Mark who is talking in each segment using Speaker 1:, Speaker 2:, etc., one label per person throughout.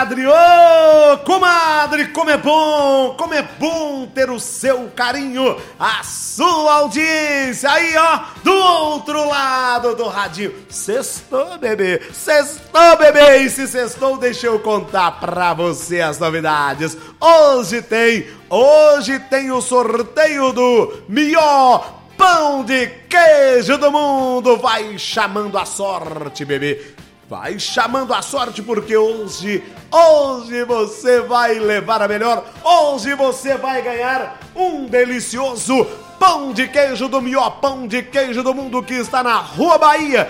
Speaker 1: comadre! Ô, comadre, como é bom ter o seu carinho, a sua audiência aí, ó, do outro lado do radinho. Sextou, bebê, e se sextou, deixa eu contar pra você as novidades. Hoje tem o sorteio do melhor pão de queijo do mundo. Vai chamando a sorte, bebê. Vai chamando a sorte, porque hoje você vai levar a melhor. Hoje você vai ganhar um delicioso pão de queijo do melhor pão de queijo do mundo, que está na Rua Bahia,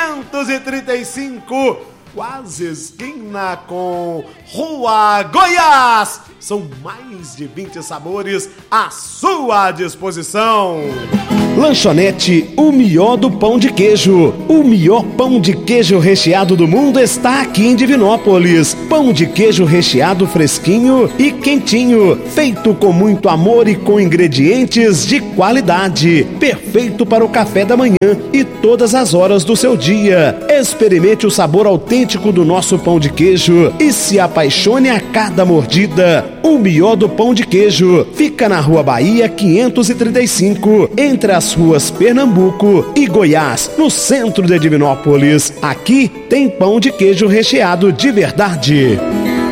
Speaker 1: 535, quase esquina com Rua Goiás. São mais de 20 sabores à sua disposição.
Speaker 2: Lanchonete O Melhor do Pão de Queijo. O melhor pão de queijo recheado do mundo está aqui em Divinópolis. Pão de queijo recheado fresquinho e quentinho, feito com muito amor e com ingredientes de qualidade. Perfeito para o café da manhã e todas as horas do seu dia. Experimente o sabor autêntico do nosso pão de queijo e se apaixone a cada mordida. O Melhor do Pão de Queijo fica na Rua Bahia 535, entre as ruas Pernambuco e Goiás, no centro de Divinópolis. Aqui tem pão de queijo recheado de verdade.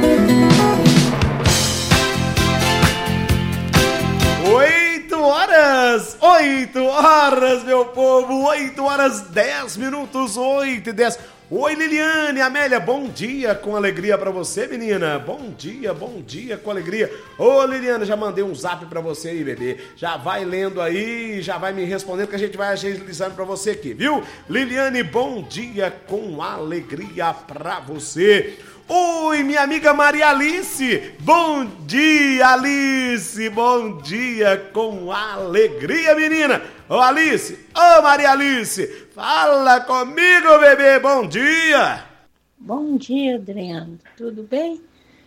Speaker 1: 8 horas, meu povo, 8 horas 10 minutos, 8 e 10. Oi, Liliane, Amélia, bom dia com alegria pra você, menina. Bom dia com alegria. Ô, Liliane, já mandei um zap pra você aí, bebê. Já vai lendo aí, já vai me respondendo, que a gente vai agilizando pra você aqui, viu? Liliane, bom dia com alegria pra você. Oi, minha amiga Maria Alice, bom dia, Alice, bom dia com alegria, menina. Ô, Alice, ô, Maria Alice, fala comigo, bebê, bom dia.
Speaker 3: Bom dia, Adriano, tudo bem?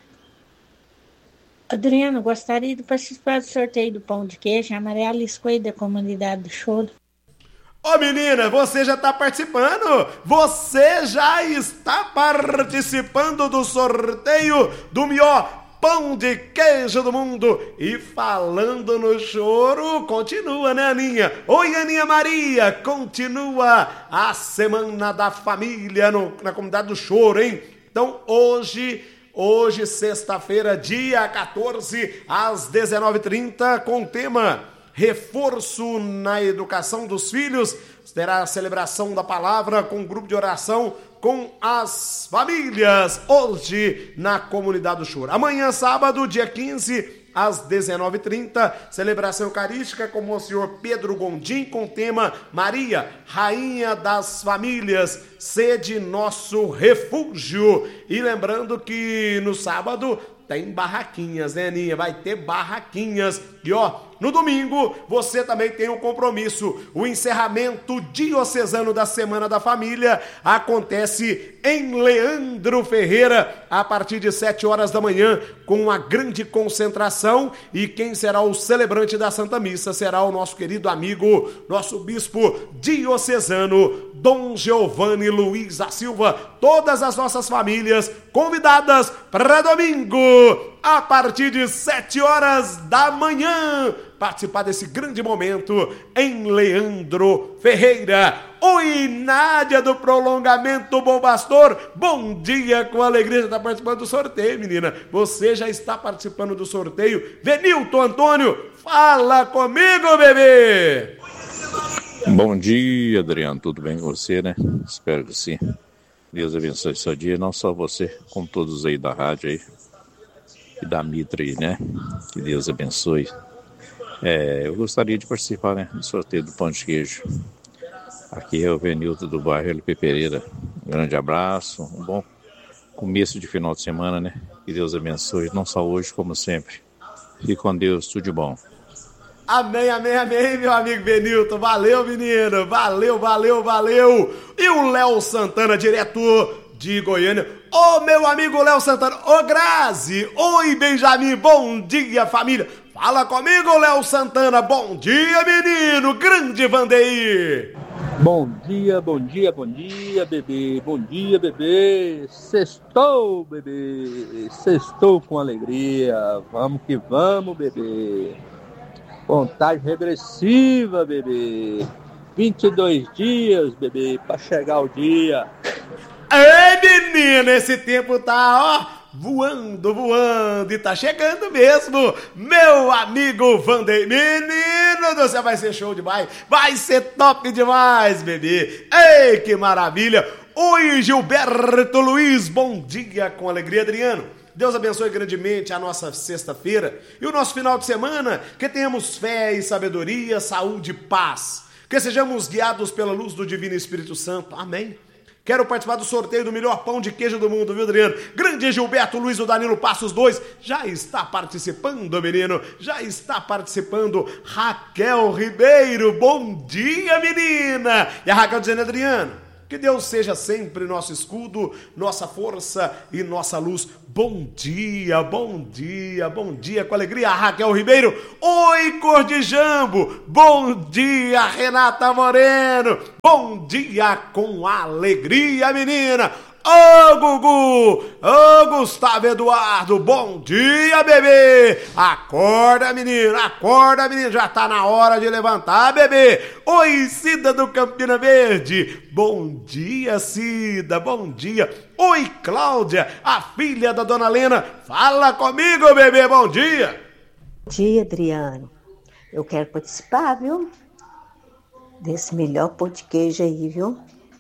Speaker 3: Adriano, gostaria de participar do sorteio do pão de queijo, a Maria Alice Coelho, da comunidade do Choro.
Speaker 1: Ô, menina, você já está participando? Você já está participando do sorteio do melhor pão de queijo do mundo. E falando no choro, continua, né, Aninha? Oi, Aninha Maria, continua a Semana da Família na comunidade do Choro, hein? Então, hoje, sexta-feira, dia 14, às 19h30, com o tema Reforço na Educação dos Filhos, terá a celebração da palavra com um grupo de oração com as famílias, hoje na comunidade do Choro. Amanhã, sábado, dia 15, às 19h30, celebração eucarística com o Monsenhor Pedro Gondim, com o tema Maria, Rainha das Famílias, sede nosso refúgio. E lembrando que no sábado tem barraquinhas, né, Aninha? Vai ter barraquinhas. E ó, no domingo você também tem um compromisso. O encerramento diocesano da Semana da Família acontece em Leandro Ferreira a partir de 7 horas da manhã, com uma grande concentração. E quem será o celebrante da Santa Missa será o nosso querido amigo, nosso bispo diocesano, Dom Giovanni Luiz da Silva. Todas as nossas famílias convidadas para domingo, a partir de 7 horas da manhã, participar desse grande momento em Leandro Ferreira. Oi, Nádia do Prolongamento Bom Pastor, bom dia com alegria, já está participando do sorteio, menina. Você já está participando do sorteio. Venilton Antônio, fala comigo, bebê.
Speaker 4: Bom dia, Adriano, tudo bem com você, né? Espero que sim. Deus abençoe seu dia, não só você, como todos aí da rádio aí e da Mitra aí, né? Que Deus abençoe. Eu gostaria de participar, né, do sorteio do pão de queijo. Aqui é o Venilton do bairro LP Pereira. Um grande abraço, um bom começo de final de semana, né? Que Deus abençoe, não só hoje, como sempre. Fique com Deus, tudo de bom.
Speaker 1: Amém, amém, amém, meu amigo Benilton. Valeu, menino. Valeu. E o Léo Santana, direto de Goiânia. Ô, meu amigo Léo Santana. Ô, Grazi. Oi, Benjamin. Bom dia, família. Fala comigo, Léo Santana. Bom dia, menino. Grande Vandeir.
Speaker 5: Bom dia, bebê. Bom dia, bebê. Sextou, bebê. Sextou com alegria. Vamos que vamos, bebê. Contagem regressiva, bebê. 22 dias, bebê, pra chegar o dia.
Speaker 1: Ei, menino, esse tempo tá, voando, e tá chegando mesmo, meu amigo Vanderlei. Menino do céu, vai ser show demais, vai ser top demais, bebê. Ei, que maravilha. Oi, Gilberto Luiz, bom dia com alegria, Adriano. Deus abençoe grandemente a nossa sexta-feira e o nosso final de semana, que tenhamos fé e sabedoria, saúde e paz, que sejamos guiados pela luz do Divino Espírito Santo, amém. Quero participar do sorteio do melhor pão de queijo do mundo, viu, Adriano? Grande Gilberto Luiz, o Danilo Passos 2, já está participando, menino. Já está participando. Raquel Ribeiro, bom dia, menina. E a Raquel dizendo, Adriano, que Deus seja sempre nosso escudo, nossa força e nossa luz. Bom dia com alegria, Raquel Ribeiro. Oi, Cor de Jambo. Bom dia, Renata Moreno. Bom dia com alegria, menina. Ô, Gugu! Ô, Gustavo Eduardo! Bom dia, bebê! Acorda, menino! Já tá na hora de levantar, bebê! Oi, Cida do Campina Verde! Bom dia, Cida! Bom dia! Oi, Cláudia, a filha da Dona Lena! Fala comigo, bebê! Bom dia!
Speaker 6: Bom dia, Adriano. Eu quero participar, viu? Desse melhor pão de queijo aí, viu?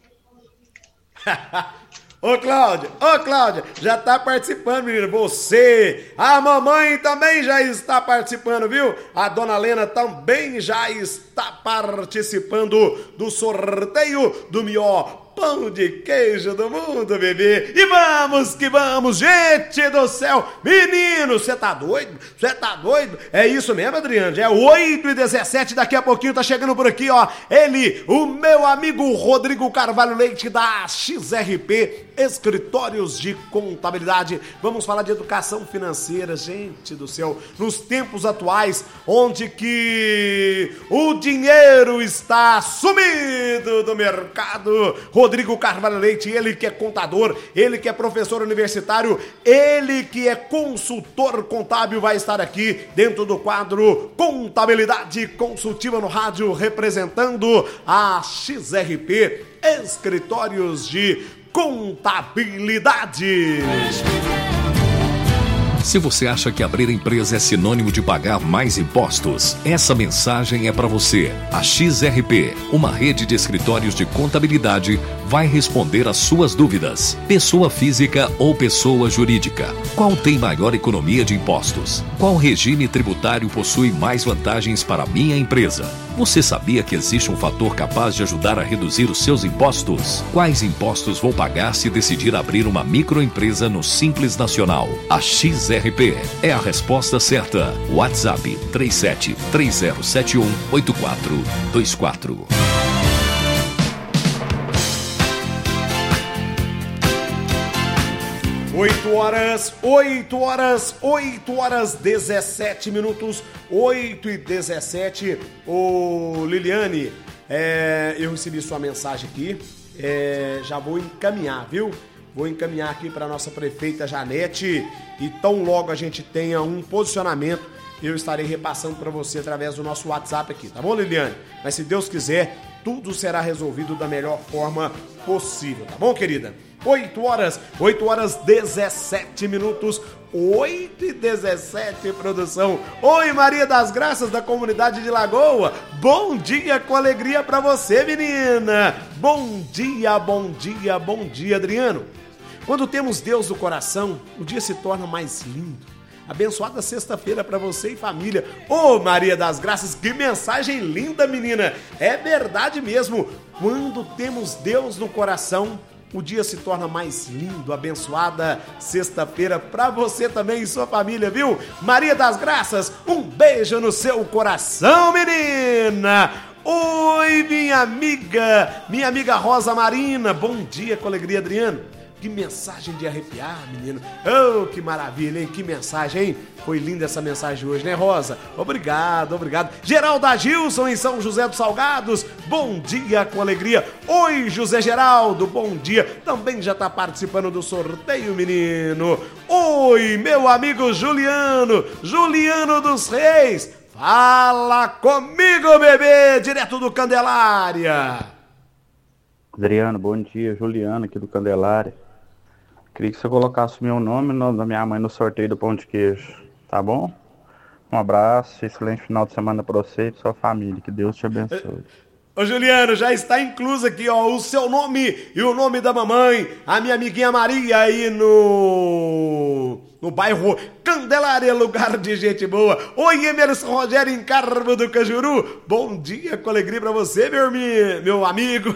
Speaker 1: Ô Cláudia, já tá participando, menino, você, a mamãe também já está participando, viu? A Dona Lena também já está participando do sorteio do melhor pão de queijo do mundo, bebê. E vamos que vamos, gente do céu. Menino, você tá doido? É isso mesmo, Adriano? Já é 8h17, daqui a pouquinho tá chegando por aqui, ó. Ele, o meu amigo Rodrigo Carvalho Leite da XRP, Escritórios de Contabilidade. Vamos falar de educação financeira, gente do céu. Nos tempos atuais, onde que o dinheiro está sumido do mercado, Rodrigo Carvalho Leite, ele que é contador, ele que é professor universitário, ele que é consultor contábil, vai estar aqui dentro do quadro Contabilidade Consultiva no Rádio, representando a XRP, Escritórios de Contabilidade.
Speaker 7: Se você acha que abrir empresa é sinônimo de pagar mais impostos, essa mensagem é para você. A XRP, uma rede de escritórios de contabilidade, vai responder às suas dúvidas. Pessoa física ou pessoa jurídica? Qual tem maior economia de impostos? Qual regime tributário possui mais vantagens para a minha empresa? Você sabia que existe um fator capaz de ajudar a reduzir os seus impostos? Quais impostos vou pagar se decidir abrir uma microempresa no Simples Nacional? A XRP é a resposta certa. WhatsApp 3730718424.
Speaker 1: 8h17, 8h17. Ô, Liliane, eu recebi sua mensagem aqui, já vou encaminhar, viu? Vou encaminhar aqui para nossa prefeita Janete, e tão logo a gente tenha um posicionamento, eu estarei repassando para você através do nosso WhatsApp aqui, tá bom, Liliane? Mas se Deus quiser, tudo será resolvido da melhor forma possível, tá bom, querida? 8h17, 8h17, produção. Oi, Maria das Graças, da comunidade de Lagoa. Bom dia com alegria pra você, menina. Bom dia, Adriano. Quando temos Deus no coração, o dia se torna mais lindo. Abençoada sexta-feira pra você e família. Ô, Maria das Graças, que mensagem linda, menina. É verdade mesmo. Quando temos Deus no coração, o dia se torna mais lindo. Abençoada sexta-feira pra você também e sua família, viu? Maria das Graças, um beijo no seu coração, menina! Oi, minha amiga Rosa Marina, bom dia com alegria, Adriano. Que mensagem de arrepiar, menino. Oh, que maravilha, hein? Que mensagem, hein? Foi linda essa mensagem hoje, né, Rosa? Obrigado, obrigado. Geraldo Agilson, em São José dos Salgados. Bom dia com alegria. Oi, José Geraldo, bom dia. Também já tá participando do sorteio, menino. Oi, meu amigo Juliano. Juliano dos Reis. Fala comigo, bebê, direto do Candelária.
Speaker 8: Adriano, bom dia. Juliano aqui do Candelária. Queria que você colocasse o meu nome e o nome da minha mãe no sorteio do pão de queijo, tá bom? Um abraço, excelente final de semana pra você e pra sua família, que Deus te abençoe.
Speaker 1: Ô Juliano, já está incluso aqui, ó, o seu nome e o nome da mamãe, a minha amiguinha Maria aí no bairro Candelária, lugar de gente boa. Oi, Emerson Rogério em Carmo do Cajuru. Bom dia, com alegria pra você, meu amigo.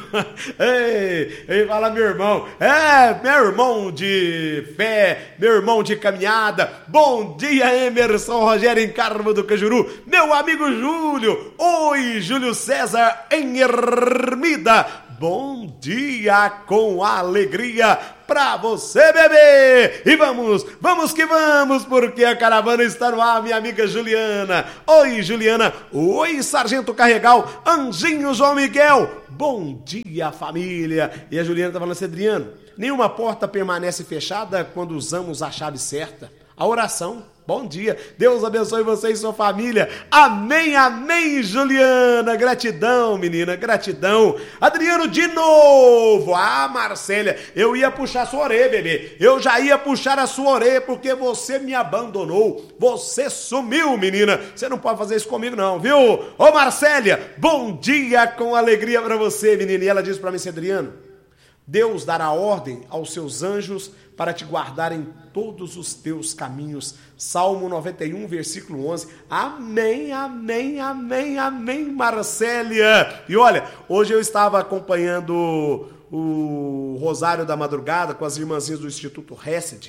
Speaker 1: Ei, fala meu irmão. Meu irmão de fé, meu irmão de caminhada. Bom dia, Emerson Rogério em Carmo do Cajuru. Meu amigo Júlio. Oi, Júlio César em Ermida. Bom dia com alegria pra você, bebê! E vamos que vamos, porque a caravana está no ar, minha amiga Juliana. Oi, Juliana. Oi, Sargento Carregal. Anjinho João Miguel. Bom dia, família. E a Juliana tá falando assim, Adriano, nenhuma porta permanece fechada quando usamos a chave certa. A oração. Bom dia, Deus abençoe você e sua família. Amém, amém, Juliana. Gratidão, menina, gratidão. Adriano, de novo. Marcélia, eu ia puxar a sua orelha, bebê. Eu já ia puxar a sua orelha porque você me abandonou. Você sumiu, menina. Você não pode fazer isso comigo não, viu? Ô, Marcélia, bom dia com alegria pra você, menina. E ela disse pra mim, Adriano, Deus dará ordem aos seus anjos para te guardar em todos os teus caminhos. Salmo 91, versículo 11. Amém, amém, amém, amém, Marcélia. E olha, hoje eu estava acompanhando o Rosário da Madrugada com as irmãzinhas do Instituto Hesed.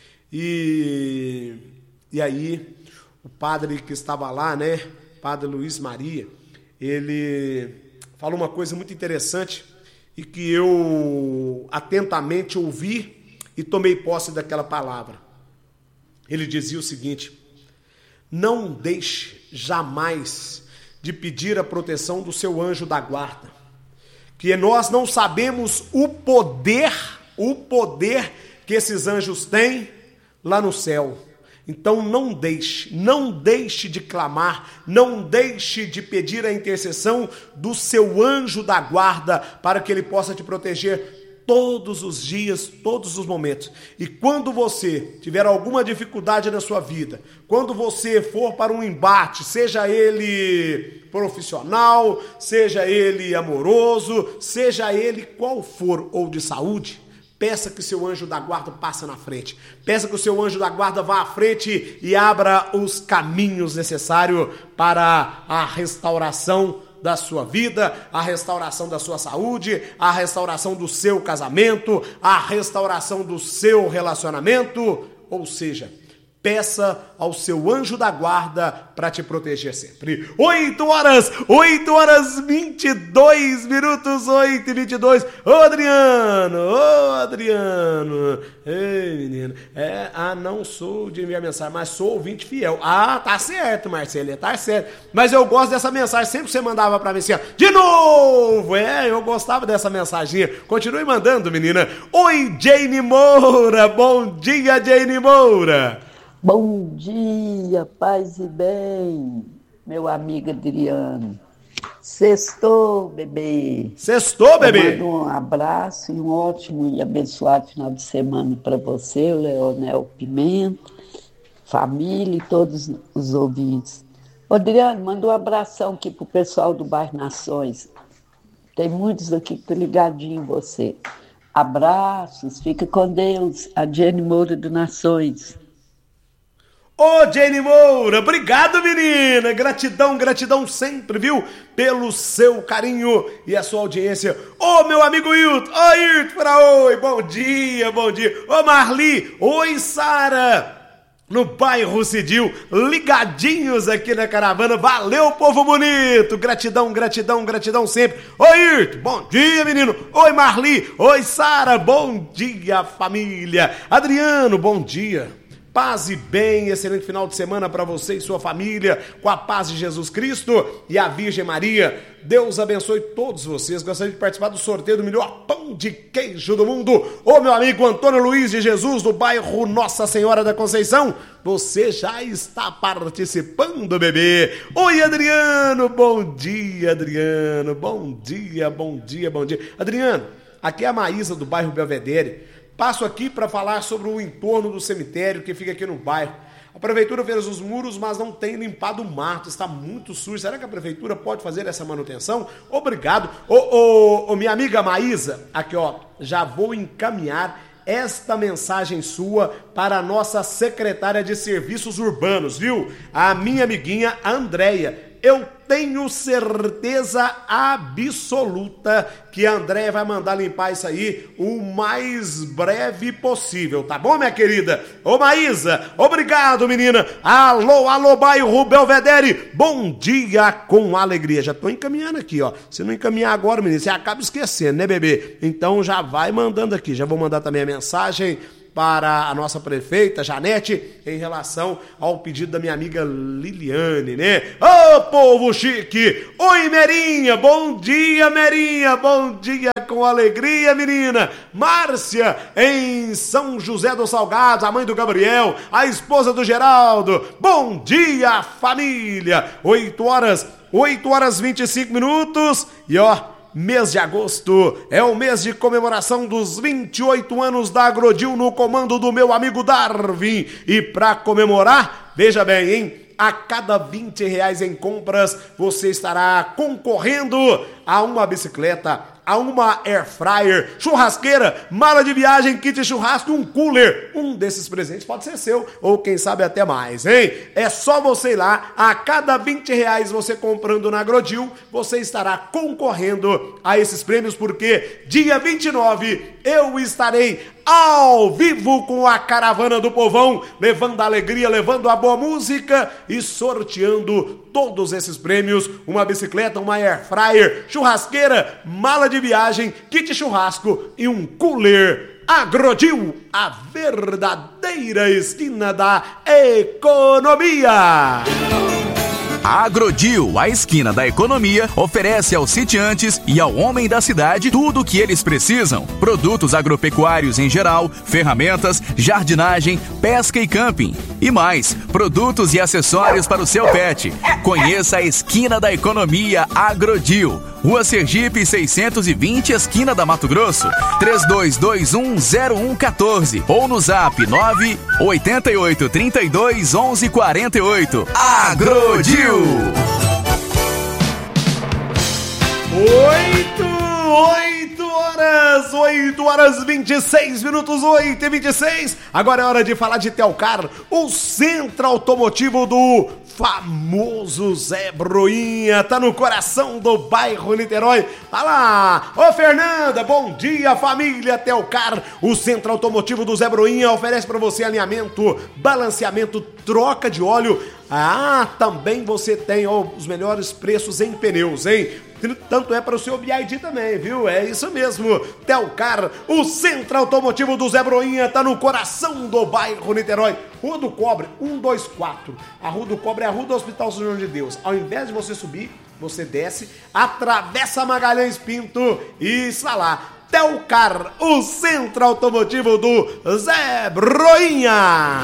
Speaker 1: E aí, o padre que estava lá, né, Padre Luiz Maria, ele falou uma coisa muito interessante e que eu atentamente ouvi e tomei posse daquela palavra. Ele dizia o seguinte: não deixe jamais de pedir a proteção do seu anjo da guarda, que nós não sabemos o poder que esses anjos têm lá no céu. Então não deixe de clamar, não deixe de pedir a intercessão do seu anjo da guarda para que ele possa te proteger todos os dias, todos os momentos. E quando você tiver alguma dificuldade na sua vida, quando você for para um embate, seja ele profissional, seja ele amoroso, seja ele qual for, ou de saúde, peça que o seu anjo da guarda passe na frente. Peça que o seu anjo da guarda vá à frente e abra os caminhos necessários para a restauração da sua vida, a restauração da sua saúde, a restauração do seu casamento, a restauração do seu relacionamento. Ou seja, peça ao seu anjo da guarda para te proteger sempre. 8 horas 22 minutos, 8h22. Ô Adriano. Ei, menino. Não sou de enviar mensagem, mas sou ouvinte fiel. Tá certo, Marcelo, tá certo. Mas eu gosto dessa mensagem, sempre que você mandava para mim assim, ó, de novo. Eu gostava dessa mensaginha. Continue mandando, menina. Oi, Jane Moura. Bom dia, Jane Moura.
Speaker 9: Bom dia, paz e bem, meu amigo Adriano. Sextou, bebê.
Speaker 1: Sextou, bebê.
Speaker 9: Eu mando um abraço e um ótimo e abençoado final de semana para você, o Leonel Pimenta, família e todos os ouvintes. Adriano, manda um abração aqui pro pessoal do bairro Nações. Tem muitos aqui que estão ligadinhos em você. Abraços, fica com Deus. A Jane Moura do Nações.
Speaker 1: Ô, Jane Moura, obrigado, menina, gratidão sempre, viu, pelo seu carinho e a sua audiência. Ô, meu amigo Hilton, oi, bom dia, ô, Marli, oi, Sara, no bairro Cidil, ligadinhos aqui na caravana. Valeu, povo bonito, gratidão, gratidão, gratidão sempre. Oi, Irto, bom dia, menino. Oi, Marli, oi, Sara, bom dia, família. Adriano, bom dia. Paz e bem, excelente final de semana para você e sua família, com a paz de Jesus Cristo e a Virgem Maria. Deus abençoe todos vocês. Gostaria de participar do sorteio do melhor pão de queijo do mundo. Ô, meu amigo Antônio Luiz de Jesus, do bairro Nossa Senhora da Conceição, você já está participando, bebê. Oi, Adriano, bom dia, Adriano. Bom dia, bom dia, bom dia. Adriano, aqui é a Maísa, do bairro Belvedere. Passo aqui para falar sobre o entorno do cemitério que fica aqui no bairro. A prefeitura fez os muros, mas não tem limpado o mato, está muito sujo. Será que a prefeitura pode fazer essa manutenção? Obrigado. Minha amiga Maísa, aqui ó, já vou encaminhar esta mensagem sua para a nossa secretária de Serviços Urbanos, viu? A minha amiguinha Andréia. Eu tenho certeza absoluta que a Andréia vai mandar limpar isso aí o mais breve possível, tá bom, minha querida? Ô, Maísa, obrigado, menina. Alô, alô, bairro Belvedere, bom dia com alegria. Já tô encaminhando aqui, ó. Se não encaminhar agora, menina, você acaba esquecendo, né, bebê? Então já vai mandando aqui. Já vou mandar também a mensagem para a nossa prefeita, Janete, em relação ao pedido da minha amiga Liliane, né? Ô, povo chique! Oi, Merinha! Bom dia, Merinha! Bom dia com alegria, menina! Márcia, em São José dos Salgados, a mãe do Gabriel, a esposa do Geraldo. Bom dia, família! 8 horas 25 minutos e ó, mês de agosto é o mês de comemoração dos 28 anos da Agrodil no comando do meu amigo Darwin. E para comemorar, veja bem, hein? A cada R$20 em compras, você estará concorrendo a uma bicicleta, a uma air fryer, churrasqueira, mala de viagem, kit churrasco e um cooler. Um desses presentes pode ser seu, ou quem sabe até mais, hein? É só você ir lá, a cada R$20 você comprando na Agrodil, você estará concorrendo a esses prêmios, porque dia 29 eu estarei ao vivo com a Caravana do Povão, levando a alegria, levando a boa música e sorteando todos esses prêmios, uma bicicleta, uma air fryer, churrasqueira, mala de viagem, kit churrasco e um cooler. Agrodil, a verdadeira esquina da economia.
Speaker 10: A Agrodil, a esquina da economia, oferece aos sitiantes e ao homem da cidade tudo o que eles precisam. Produtos agropecuários em geral, ferramentas, jardinagem, pesca e camping. E mais, produtos e acessórios para o seu pet. Conheça a esquina da economia Agrodil. Rua Sergipe 620, esquina da Mato Grosso. 32210114 ou no zap 988321148. Agrodil.
Speaker 1: 8 horas 26 minutos, 8h26. Agora é hora de falar de Telcar, o centro automotivo do famoso Zé Broinha. Tá no coração do bairro Niterói. Tá lá. Ô, Fernanda, bom dia, família. Telcar, o centro automotivo do Zé Broinha, oferece para você alinhamento, balanceamento, troca de óleo. Ah, também você tem os melhores preços em pneus, hein? Tanto é para o seu BID também, viu? É isso mesmo. Telcar, o centro automotivo do Zé Broinha, tá no coração do bairro Niterói. Rua do Cobre, 124. A Rua do Cobre é a Rua do Hospital São João de Deus. Ao invés de você subir, você desce, atravessa Magalhães Pinto e está lá. Telcar, o centro automotivo do Zé Broinha.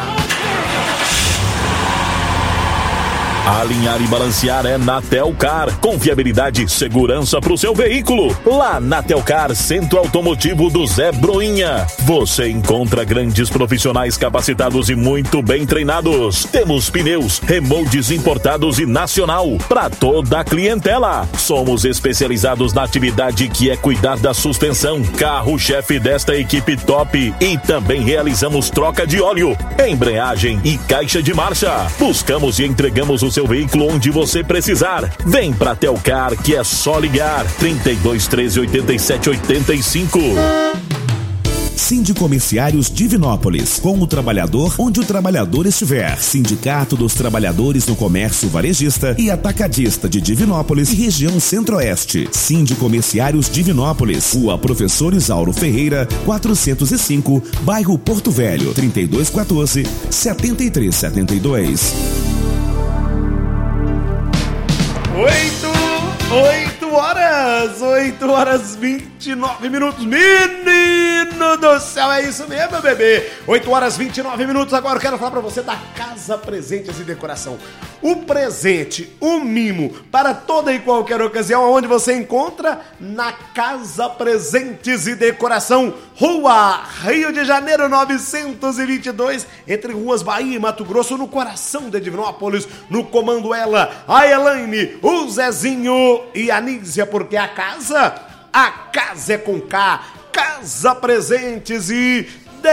Speaker 11: Alinhar e balancear é na Telcar. Confiabilidade e segurança para o seu veículo. Lá na Telcar, centro automotivo do Zé Broinha, você encontra grandes profissionais capacitados e muito bem treinados. Temos pneus, remoldes importados e nacional para toda a clientela. Somos especializados na atividade que é cuidar da suspensão, carro-chefe desta equipe top. E também realizamos troca de óleo, embreagem e caixa de marcha. Buscamos e entregamos o seu veículo onde você precisar. Vem pra Telcar, que é só ligar 32 13 87 85.
Speaker 2: Sindicomerciários Divinópolis, com o trabalhador onde o trabalhador estiver. Sindicato dos Trabalhadores no Comércio Varejista e Atacadista de Divinópolis e região Centro-Oeste. Sindicomerciários Divinópolis, Rua Professor Isauro Ferreira, 405, bairro Porto Velho, 3214-7372.
Speaker 1: 8 horas 29 minutos. Menino do céu, é isso mesmo, bebê. 8 horas 29 minutos. Agora eu quero falar pra você da Casa Presentes e Decoração. O presente, o mimo para toda e qualquer ocasião, onde você encontra na Casa Presentes e Decoração, Rua Rio de Janeiro 922, entre Ruas Bahia e Mato Grosso, no coração de Divinópolis. No comando ela, a Elaine, o Zezinho e a Nízia, porque a casa é com K. Casa Presentes e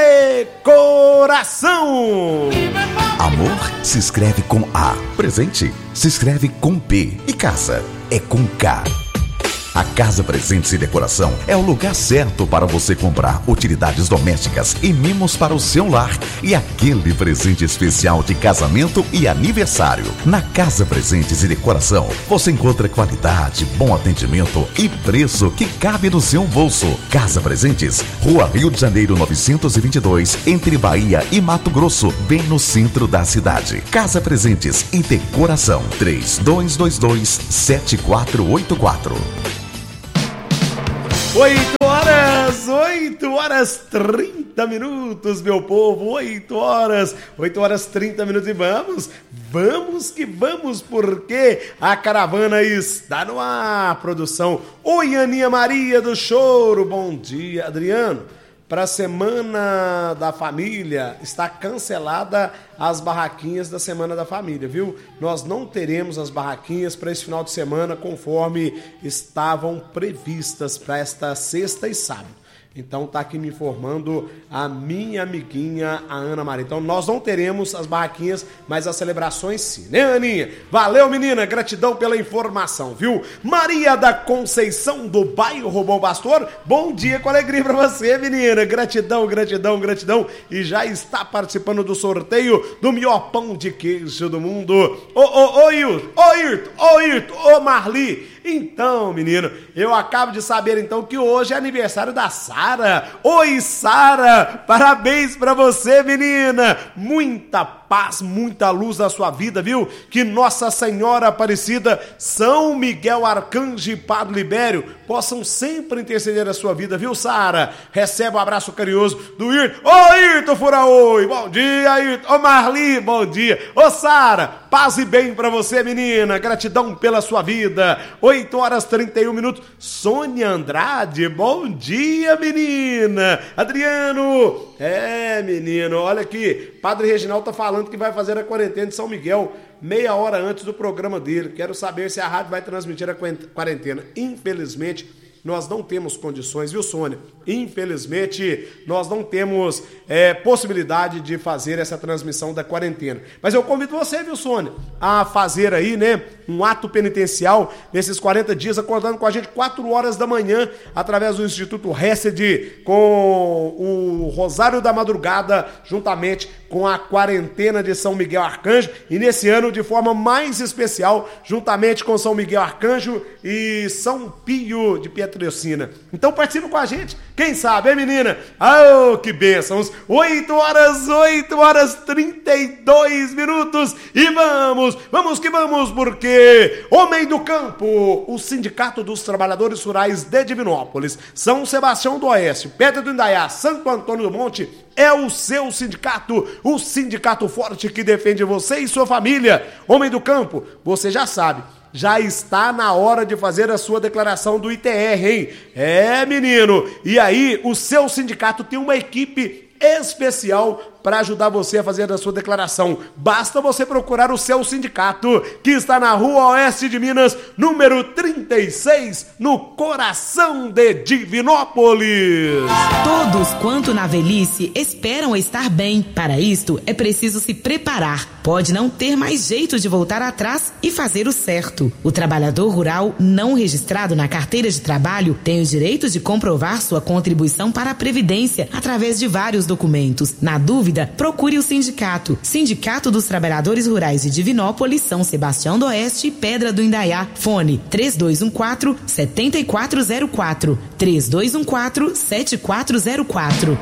Speaker 1: Decoração.
Speaker 12: Amor se escreve com A. Presente se escreve com P. E casa é com K. A Casa Presentes e Decoração é o lugar certo para você comprar utilidades domésticas e mimos para o seu lar e aquele presente especial de casamento e aniversário. Na Casa Presentes e Decoração você encontra qualidade, bom atendimento e preço que cabe no seu bolso. Casa Presentes, Rua Rio de Janeiro 922, entre Bahia e Mato Grosso, bem no centro da cidade. Casa Presentes e Decoração, 3222-7484.
Speaker 1: 8 horas 30 minutos, meu povo. 8 horas 30 minutos. E vamos que vamos, porque a caravana está no ar. Produção, oi, Aninha Maria do Choro. Bom dia, Adriano. Para a Semana da Família, está cancelada as barraquinhas da Semana da Família, viu? Nós não teremos as barraquinhas para esse final de semana conforme estavam previstas para esta sexta e sábado. Então tá aqui me informando a minha amiguinha, a Ana Maria. Então nós não teremos as barraquinhas, mas as celebrações sim, né, Aninha? Valeu, menina, gratidão pela informação, viu? Maria da Conceição, do bairro Bom Pastor, bom dia com alegria pra você, menina. Gratidão, gratidão, gratidão. E já está participando do sorteio do melhor pão de queijo do mundo. Ô Irto, Marli. Então, menino, eu acabo de saber então que hoje é aniversário da Sara. Oi, Sara, parabéns pra você, menina. Muita paz, muita luz na sua vida, viu? Que Nossa Senhora Aparecida, São Miguel Arcanjo e Padre Libério possam sempre interceder a sua vida, viu, Sara? Receba um abraço carinhoso do Irto. Ô, Irto Furaoi, bom dia, Irto. Ô, Marli, bom dia. Ô, Sara, paz e bem pra você, menina. Gratidão pela sua vida. 8 horas 31 minutos. Sônia Andrade, bom dia, menina. Adriano, menino, olha aqui. Padre Reginaldo tá falando que vai fazer a quarentena de São Miguel meia hora antes do programa dele. Quero saber se a rádio vai transmitir a quarentena. Infelizmente, nós não temos condições, viu, Sônia? Infelizmente, nós não temos possibilidade de fazer essa transmissão da quarentena. Mas eu convido você, viu, Sônia, a fazer aí, né, um ato penitencial nesses 40 dias, acordando com a gente 4 horas da manhã, através do Instituto Hesed, com o Rosário da Madrugada, juntamente com a quarentena de São Miguel Arcanjo, e nesse ano, de forma mais especial, juntamente com São Miguel Arcanjo e São Pio de Pietrelcina. Então participa com a gente, quem sabe, hein, menina? Oh, que bênçãos! 8 horas 32 minutos, e vamos que vamos, porque Homem do Campo, o Sindicato dos Trabalhadores Rurais de Divinópolis, São Sebastião do Oeste, Pedro do Indaiá, Santo Antônio do Monte, é o seu sindicato, o sindicato forte que defende você e sua família. Homem do Campo, você já sabe, já está na hora de fazer a sua declaração do ITR, hein? Menino, e aí o seu sindicato tem uma equipe especial para ajudar você a fazer a sua declaração. Basta você procurar o seu sindicato, que está na Rua Oeste de Minas, número 36, no coração de Divinópolis.
Speaker 13: Todos quanto na velhice esperam estar bem. Para isto é preciso se preparar. Pode não ter mais jeito de voltar atrás e fazer o certo. O trabalhador rural não registrado na carteira de trabalho tem o direito de comprovar sua contribuição para a Previdência através de vários documentos. Na dúvida, procure o sindicato. Sindicato dos Trabalhadores Rurais de Divinópolis, São Sebastião do Oeste e Pedra do Indaiá. Fone 3214-7404. 3214-7404.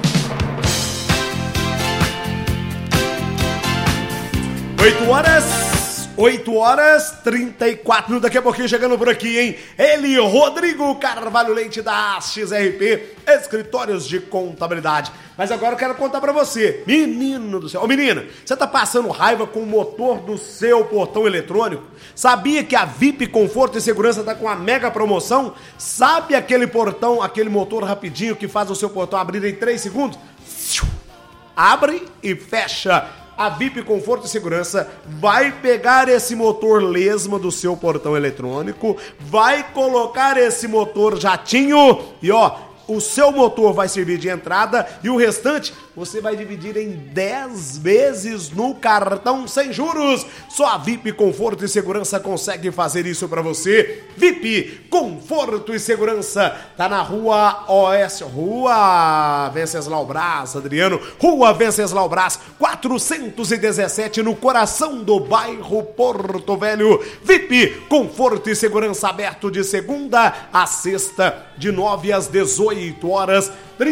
Speaker 1: 8h34, daqui a pouquinho chegando por aqui, hein? Ele, Rodrigo Carvalho Leite, da XRP, Escritórios de Contabilidade. Mas agora eu quero contar pra você, menino do céu. Ô menina, você tá passando raiva com o motor do seu portão eletrônico? Sabia que a VIP Conforto e Segurança tá com uma mega promoção? Sabe aquele portão, aquele motor rapidinho que faz o seu portão abrir em 3 segundos? Abre e fecha. A VIP Conforto e Segurança vai pegar esse motor lesma do seu portão eletrônico, vai colocar esse motor jatinho e o seu motor vai servir de entrada e o restante você vai dividir em 10 vezes no cartão sem juros. Só a VIP Conforto e Segurança consegue fazer isso pra você. VIP Conforto e Segurança tá na Rua Oeste, Rua Venceslau Braz, Adriano, Rua Venceslau Braz, 417, no coração do bairro Porto Velho. VIP Conforto e Segurança aberto de segunda a sexta, de 9 às 18 horas.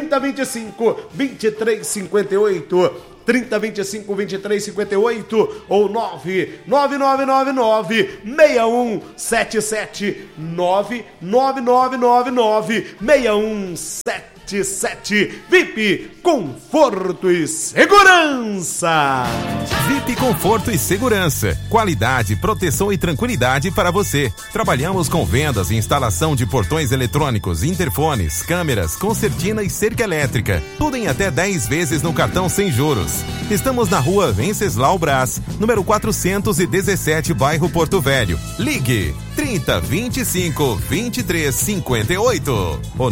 Speaker 1: 3025-2358, 3025-2358 ou 99999-6177, 99999-6177. VIP Conforto e Segurança.
Speaker 14: VIP Conforto e Segurança. Qualidade, proteção e tranquilidade para você. Trabalhamos com vendas e instalação de portões eletrônicos, interfones, câmeras, concertina e cerca elétrica. Tudo em até 10 vezes no cartão sem juros. Estamos na Rua Venceslau Braz, número 417, bairro Porto Velho. Ligue 3025-2358 ou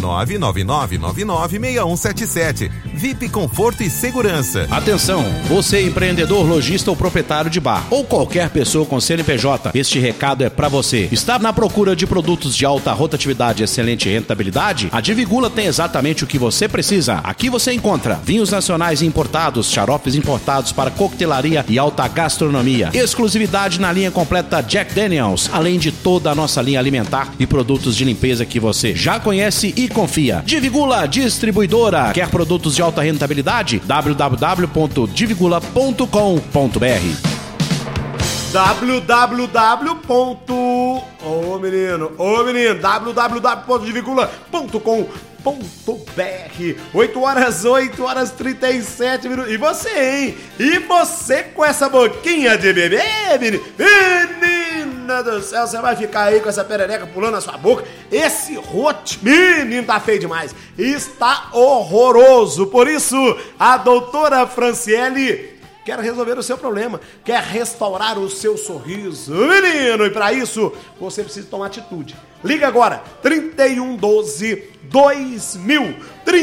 Speaker 14: 99999-6177. VIP Conforto e Segurança.
Speaker 15: Atenção, você empreendedor, lojista ou proprietário de bar ou qualquer pessoa com CNPJ, este recado é pra você. Está na procura de produtos de alta rotatividade e excelente rentabilidade? A Divigula tem exatamente o que você precisa. Aqui você encontra vinhos nacionais importados, xaropes importados para coquetelaria e alta gastronomia, exclusividade na linha completa Jack Daniels, além de toda a nossa linha alimentar e produtos de limpeza que você já conhece e confia. Divigula Distribuidora. Quer produtos de alta rentabilidade? www.divigula.com.br
Speaker 1: www.divigula.com.br. 8h37 minutos. E você, hein? E você com essa boquinha de bebê, menina do céu, você vai ficar aí com essa perereca pulando na sua boca. Esse rote, menino, tá feio demais. Está horroroso. Por isso, a doutora Franciele quer resolver o seu problema, quer restaurar o seu sorriso, menino, e para isso você precisa tomar atitude. Liga agora, 3112-2000,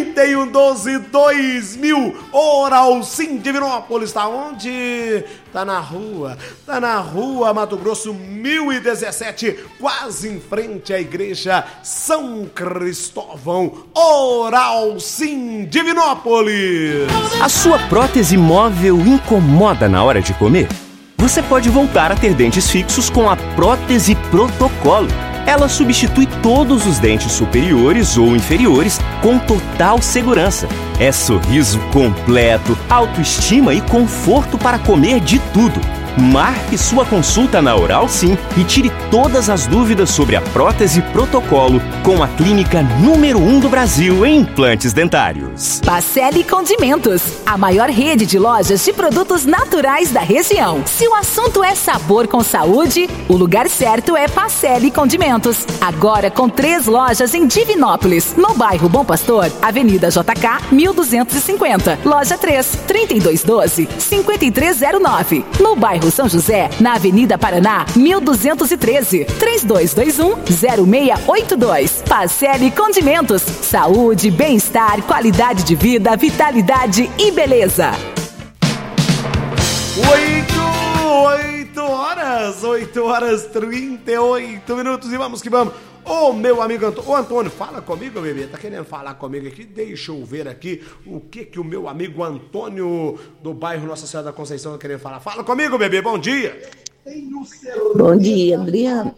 Speaker 1: 3112-2000, Oral Sim Divinópolis, tá onde? Tá na rua Mato Grosso 1017, quase em frente à igreja São Cristóvão. Oral Sim Divinópolis.
Speaker 16: A sua prótese móvel incomoda na hora de comer? Você pode voltar a ter dentes fixos com a prótese Protocolo. Ela substitui todos os dentes superiores ou inferiores com total segurança. É sorriso completo, autoestima e conforto para comer de tudo. Marque sua consulta na Oral Sim e tire todas as dúvidas sobre a prótese Protocolo com a clínica número 1 do Brasil em implantes dentários.
Speaker 17: Pacelli Condimentos, a maior rede de lojas de produtos naturais da região. Se o assunto é sabor com saúde, o lugar certo é Pacelli Condimentos. Agora com 3 lojas em Divinópolis, no bairro Bom Pastor, Avenida JK, 1250. Loja 3, 3212-5309. No bairro São José, na Avenida Paraná, 1213. 3221-0682. Pacelli Condimentos. Saúde, bem-estar, qualidade de vida, vitalidade e beleza.
Speaker 1: 8 horas 38 minutos e vamos que vamos. Ô, meu amigo Antônio. Ô, Antônio, fala comigo, bebê. Tá querendo falar comigo aqui? Deixa eu ver aqui o que o meu amigo Antônio do bairro Nossa Senhora da Conceição tá querendo falar. Fala comigo, bebê. Bom dia.
Speaker 6: Bom dia, Adriano.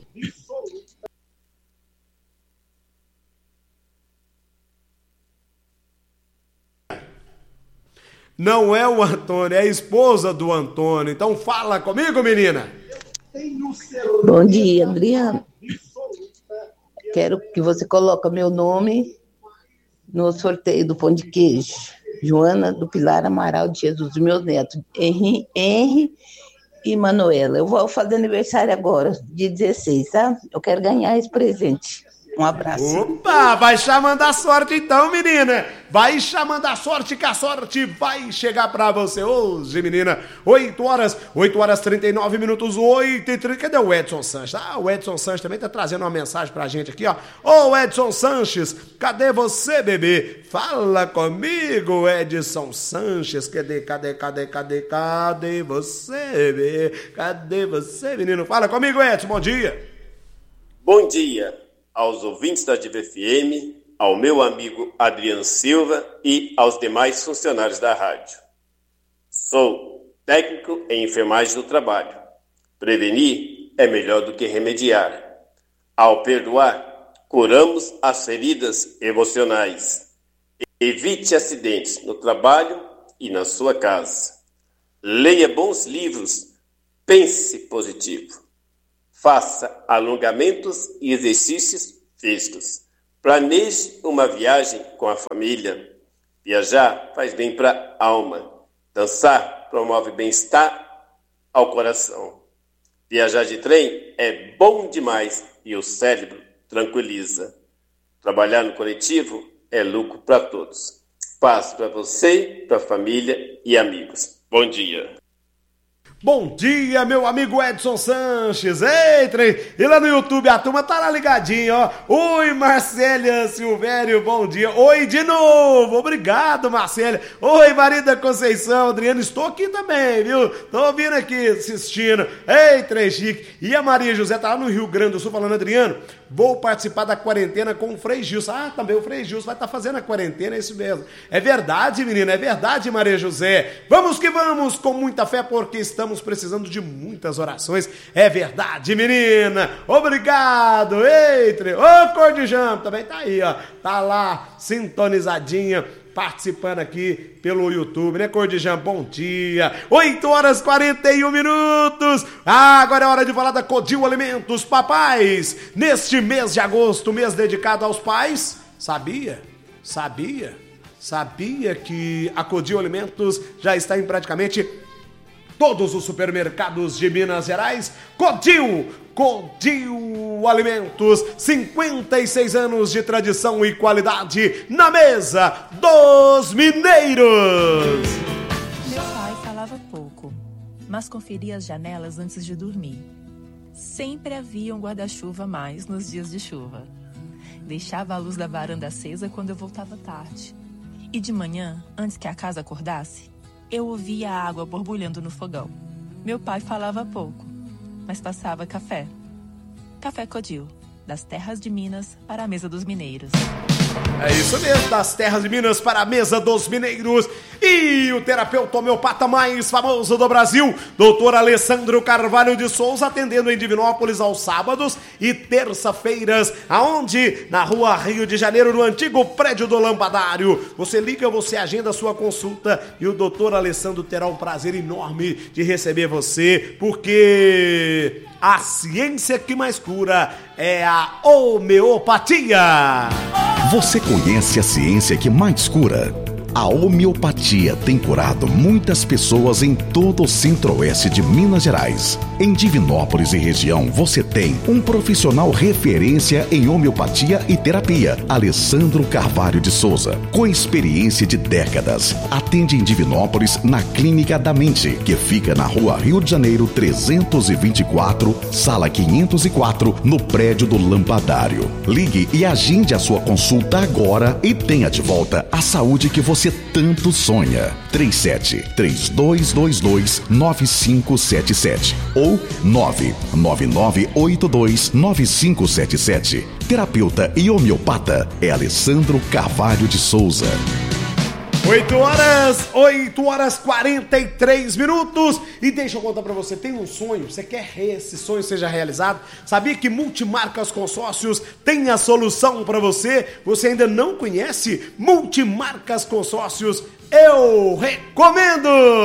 Speaker 1: Não é o Antônio, é a esposa do Antônio. Então fala comigo, menina.
Speaker 6: Bom dia, Adriano. Quero que você coloque meu nome no sorteio do pão de queijo. Joana do Pilar Amaral de Jesus, meus netos, Henry e Manuela. Eu vou fazer aniversário agora, dia 16, tá? Eu quero ganhar esse presente. Um abraço.
Speaker 1: Opa, vai chamando a sorte então, menina. Vai chamando a sorte, que a sorte vai chegar pra você hoje, menina. 8 horas 39 minutos, 8h30. Cadê o Edson Sanches? Ah, o Edson Sanches também tá trazendo uma mensagem pra gente aqui, ó. Ô, Edson Sanches, cadê você, bebê? Fala comigo, Edson Sanches. Cadê você, bebê? Cadê você, menino? Fala comigo, Edson, bom dia.
Speaker 18: Bom dia aos ouvintes da Diva FM, ao meu amigo Adriano Silva e aos demais funcionários da rádio. Sou técnico em enfermagem do trabalho. Prevenir é melhor do que remediar. Ao perdoar, curamos as feridas emocionais. Evite acidentes no trabalho e na sua casa. Leia bons livros. Pense positivo. Faça alongamentos e exercícios físicos. Planeje uma viagem com a família. Viajar faz bem para a alma. Dançar promove bem-estar ao coração. Viajar de trem é bom demais e o cérebro tranquiliza. Trabalhar no coletivo é lucro para todos. Paz para você, para a família e amigos. Bom dia.
Speaker 1: Bom dia, meu amigo Edson Sanches. Eita, e lá no YouTube a turma tá lá ligadinha, ó. Oi, Marcélia Silvério, bom dia. Oi de novo, obrigado, Marcélia. Oi, Marida Conceição, Adriano, estou aqui também, viu? Tô vindo aqui assistindo. Eita, chique. E a Maria José tá lá no Rio Grande do Sul falando, Adriano, vou participar da quarentena com o Frei Gilson. Ah, também o Frei Gilson vai estar fazendo a quarentena, é isso mesmo. É verdade, menina, é verdade, Maria José. Vamos que vamos, com muita fé, porque estamos precisando de muitas orações. É verdade, menina. Obrigado. Eita, ô Cordijão, também tá aí, ó. Tá lá, sintonizadinha, participando aqui pelo YouTube, né, Cordijão? Bom dia. 8 horas 41 minutos. Ah, agora é hora de falar da Codil Alimentos. Papais, neste mês de agosto, mês dedicado aos pais, sabia que a Codil Alimentos já está em praticamente todos os supermercados de Minas Gerais? Codil Alimentos, 56 anos de tradição e qualidade na mesa dos mineiros.
Speaker 19: Meu pai falava pouco, mas conferia as janelas antes de dormir. Sempre havia um guarda-chuva a mais nos dias de chuva. Deixava a luz da varanda acesa quando eu voltava tarde. E de manhã, antes que a casa acordasse, eu ouvia a água borbulhando no fogão. Meu pai falava pouco, mas passava café. Café Codil, das terras de Minas para a mesa dos mineiros.
Speaker 1: É isso mesmo, das terras de Minas para a mesa dos mineiros. E o terapeuta homeopata mais famoso do Brasil, Dr. Alessandro Carvalho de Souza, atendendo em Divinópolis aos sábados e terça-feiras, aonde? Na Rua Rio de Janeiro, no antigo prédio do Lampadário. Você liga, você agenda a sua consulta e o Dr. Alessandro terá um prazer enorme de receber você, porque a ciência que mais cura é a homeopatia.
Speaker 12: Você conhece a ciência que mais cura? A homeopatia tem curado muitas pessoas em todo o centro-oeste de Minas Gerais. Em Divinópolis e região, você tem um profissional referência em homeopatia e terapia, Alessandro Carvalho de Souza, com experiência de décadas. Atende em Divinópolis na Clínica da Mente, que fica na Rua Rio de Janeiro 324, sala 504, no prédio do Lampadário. Ligue e agende a sua consulta agora e tenha de volta a saúde que você tanto sonha. 37-3222-9577 ou 99982-9577. Terapeuta e homeopata é Alessandro Carvalho de Souza.
Speaker 1: 8 horas 43 minutos. E deixa eu contar pra você, tem um sonho, você quer que esse sonho seja realizado? Sabia que Multimarcas Consórcios tem a solução pra você? Você ainda não conhece Multimarcas Consórcios? Eu recomendo!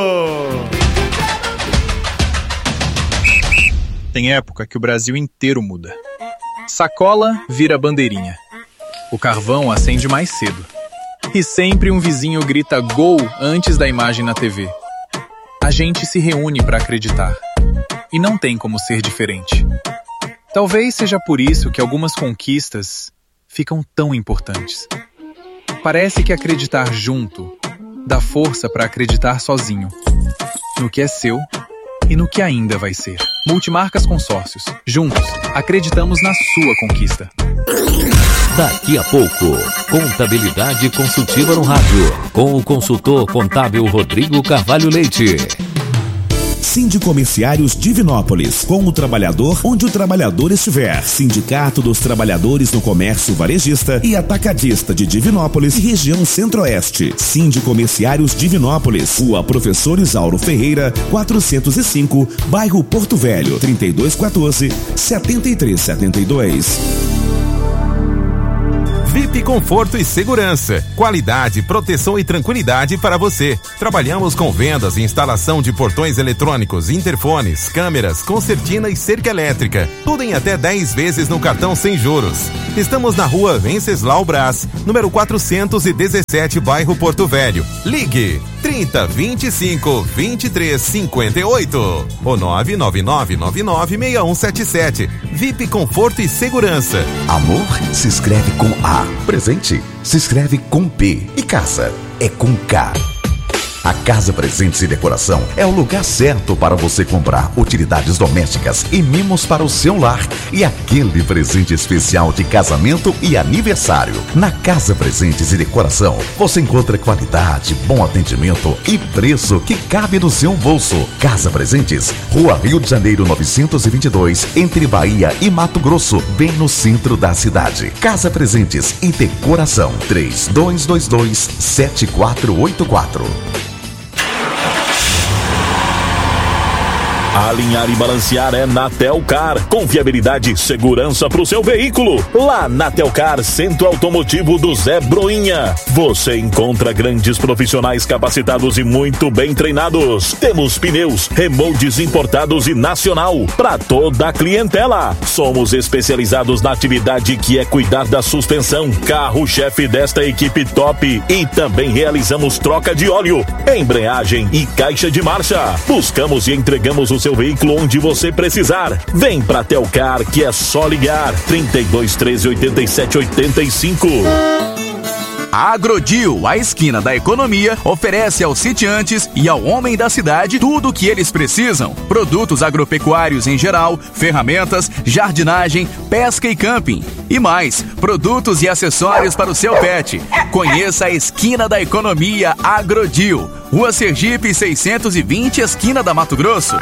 Speaker 20: Tem época que o Brasil inteiro muda. Sacola vira bandeirinha. O carvão acende mais cedo. E sempre um vizinho grita gol antes da imagem na TV. A gente se reúne para acreditar. E não tem como ser diferente. Talvez seja por isso que algumas conquistas ficam tão importantes. Parece que acreditar junto dá força para acreditar sozinho. No que é seu e no que ainda vai ser. Multimarcas Consórcios. Juntos, acreditamos na sua conquista.
Speaker 7: Daqui a pouco, Contabilidade Consultiva no Rádio, com o consultor contábil Rodrigo Carvalho Leite.
Speaker 2: Sindicomerciários Divinópolis, com o trabalhador onde o trabalhador estiver. Sindicato dos Trabalhadores no Comércio Varejista e Atacadista de Divinópolis e região Centro-Oeste. Sindicomerciários Divinópolis, Rua Professor Isauro Ferreira, 405, bairro Porto Velho, 3214-7372.
Speaker 14: VIP Conforto e Segurança. Qualidade, proteção e tranquilidade para você. Trabalhamos com vendas e instalação de portões eletrônicos, interfones, câmeras, concertina e cerca elétrica. Tudo em até 10 vezes no cartão sem juros. Estamos na Rua Venceslau Brás, número 417, bairro Porto Velho. Ligue 3025-2358 ou 999996177. VIP Conforto e Segurança.
Speaker 12: Amor se escreve com A. Presente se escreve com P. E casa é com K. A Casa Presentes e Decoração é o lugar certo para você comprar utilidades domésticas e mimos para o seu lar e aquele presente especial de casamento e aniversário. Na Casa Presentes e Decoração você encontra qualidade, bom atendimento e preço que cabe no seu bolso. Casa Presentes, Rua Rio de Janeiro 922, entre Bahia e Mato Grosso, bem no centro da cidade. Casa Presentes e Decoração, 3222-7484.
Speaker 11: Alinhar e balancear é na Telcar. Confiabilidade e segurança para o seu veículo. Lá na Telcar, Centro Automotivo do Zé Broinha. Você encontra grandes profissionais capacitados e muito bem treinados. Temos pneus, remoldes importados e nacional para toda a clientela. Somos especializados na atividade que é cuidar da suspensão, carro-chefe desta equipe top. E também realizamos troca de óleo, embreagem e caixa de marcha. Buscamos e entregamos o seu veículo onde você precisar. Vem pra Telcar, que é só ligar. 3213-8785.
Speaker 10: A Agrodil, a esquina da economia, oferece aos sitiantes e ao homem da cidade tudo o que eles precisam. Produtos agropecuários em geral, ferramentas, jardinagem, pesca e camping. E mais, produtos e acessórios para o seu pet. Conheça a esquina da economia Agrodil. Rua Sergipe 620, esquina da Mato Grosso.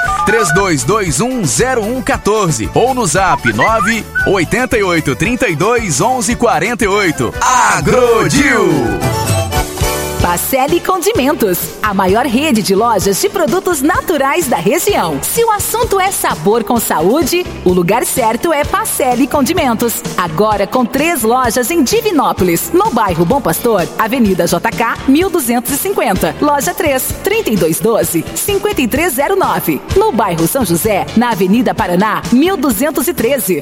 Speaker 10: 32210114 ou no Zap 988321148. Agrodil.
Speaker 17: Pacelli Condimentos, a maior rede de lojas de produtos naturais da região. Se o assunto é sabor com saúde, o lugar certo é Pacelli Condimentos. Agora com 3 lojas em Divinópolis, no bairro Bom Pastor, Avenida JK, 1250. Loja 3, 3212-5309. No bairro São José, na Avenida Paraná, 1213.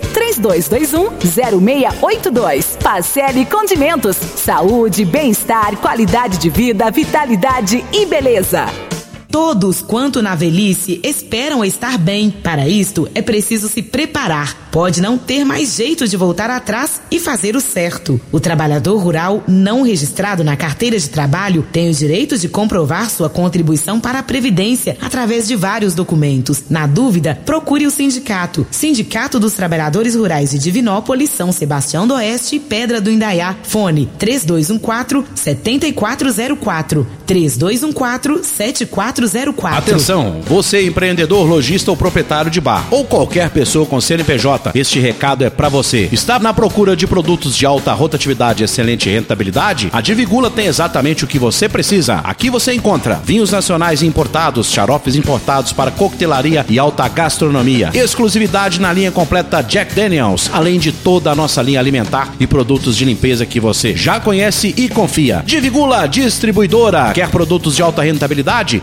Speaker 17: 3221-0682. Pacelli Condimentos. Saúde, bem-estar, qualidade de vida, vitalidade e beleza.
Speaker 13: Todos quanto na velhice esperam estar bem. Para isto é preciso se preparar. Pode não ter mais jeito de voltar atrás e fazer o certo. O trabalhador rural não registrado na carteira de trabalho tem o direito de comprovar sua contribuição para a Previdência através de vários documentos. Na dúvida, procure o sindicato. Sindicato dos Trabalhadores Rurais de Divinópolis, São Sebastião do Oeste e Pedra do Indaiá. Fone 3214-7404. 3214-7404.
Speaker 15: Atenção, você empreendedor, lojista ou proprietário de bar ou qualquer pessoa com CNPJ, este recado é pra você. Está na procura de produtos de alta rotatividade e excelente rentabilidade? A Divigula tem exatamente o que você precisa. Aqui você encontra vinhos nacionais importados, xaropes importados para coquetelaria e alta gastronomia, exclusividade na linha completa Jack Daniels, além de toda a nossa linha alimentar e produtos de limpeza que você já conhece e confia. Divigula Distribuidora. Quer produtos de alta rentabilidade?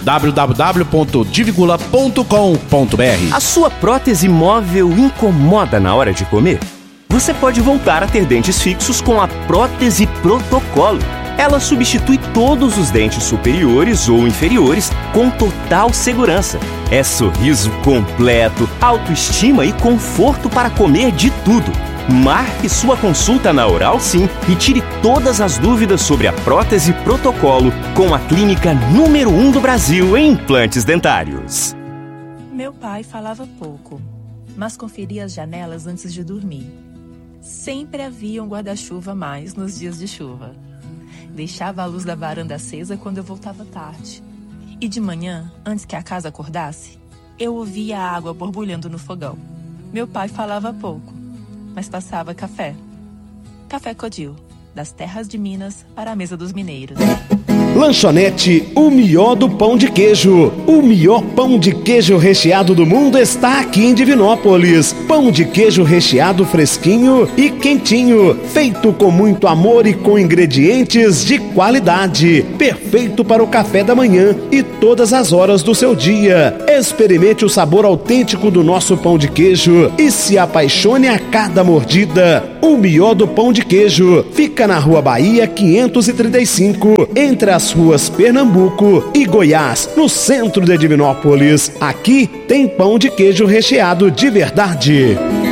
Speaker 15: www.divigula.com.br.
Speaker 16: A sua prótese móvel incomoda na hora de comer? Você pode voltar a ter dentes fixos com a prótese Protocolo. Ela substitui todos os dentes superiores ou inferiores com total segurança. É sorriso completo, autoestima e conforto para comer de tudo. Marque sua consulta na Oral Sim e tire todas as dúvidas sobre a prótese Protocolo com a clínica número 1 do Brasil em implantes dentários.
Speaker 19: Meu pai falava pouco, mas conferia as janelas antes de dormir. Sempre havia um guarda-chuva a mais nos dias de chuva. Deixava a luz da varanda acesa quando eu voltava tarde. E de manhã, antes que a casa acordasse, eu ouvia a água borbulhando no fogão. Meu pai falava pouco, mas passava café. Café Codil, das terras de Minas para a mesa dos mineiros.
Speaker 2: Lanchonete O Melhor do Pão de Queijo. O melhor pão de queijo recheado do mundo está aqui em Divinópolis. Pão de queijo recheado fresquinho e quentinho, feito com muito amor e com ingredientes de qualidade. Perfeito para o café da manhã e todas as horas do seu dia. Experimente o sabor autêntico do nosso pão de queijo e se apaixone a cada mordida. O Melhor do Pão de Queijo fica na Rua Bahia 535, entre as ruas Pernambuco e Goiás, no centro de Divinópolis. Aqui tem pão de queijo recheado de verdade.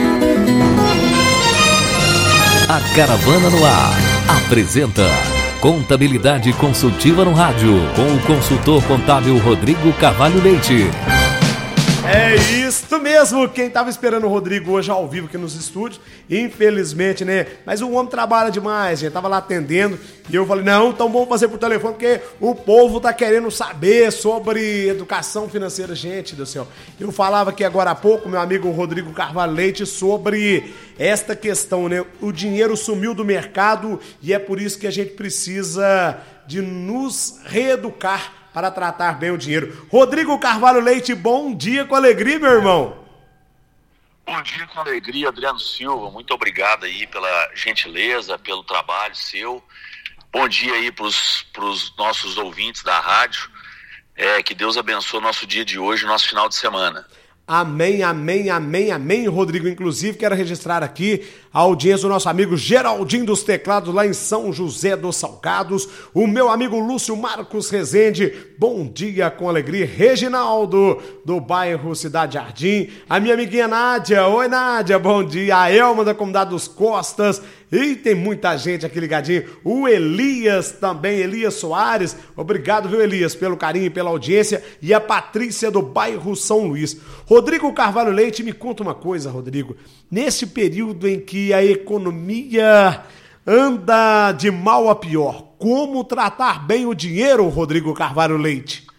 Speaker 7: A Caravana no Ar apresenta Contabilidade Consultiva no Rádio, com o consultor contábil Rodrigo Carvalho Leite.
Speaker 1: É isso mesmo, quem tava esperando o Rodrigo hoje ao vivo aqui nos estúdios, infelizmente, né? Mas o homem trabalha demais, gente, tava lá atendendo e eu falei, não, então vamos fazer por telefone porque o povo tá querendo saber sobre educação financeira, gente do céu. Eu falava aqui agora há pouco, meu amigo Rodrigo Carvalho Leite, sobre esta questão, né? O dinheiro sumiu do mercado e é por isso que a gente precisa de nos reeducar para tratar bem o dinheiro. Rodrigo Carvalho Leite, bom dia com alegria, meu irmão.
Speaker 21: Bom dia com alegria, Adriano Silva. Muito obrigado aí pela gentileza, pelo trabalho seu. Bom dia aí para os nossos ouvintes da rádio. Que Deus abençoe o nosso dia de hoje, o nosso final de semana.
Speaker 1: Amém, amém, amém, amém, Rodrigo. Inclusive, quero registrar aqui a audiência do nosso amigo Geraldinho dos Teclados, lá em São José dos Salgados. O meu amigo Lúcio Marcos Rezende, bom dia com alegria. Reginaldo, do bairro Cidade Jardim. A minha amiguinha Nádia, oi Nádia, bom dia. A Elma, da comunidade dos Costas. E tem muita gente aqui ligadinho. O Elias também, Elias Soares. Obrigado, viu, Elias, pelo carinho e pela audiência. E a Patrícia, do bairro São Luís. Rodrigo Carvalho Leite, me conta uma coisa, Rodrigo. Nesse período em que a economia anda de mal a pior, como tratar bem o dinheiro, Rodrigo Carvalho Leite?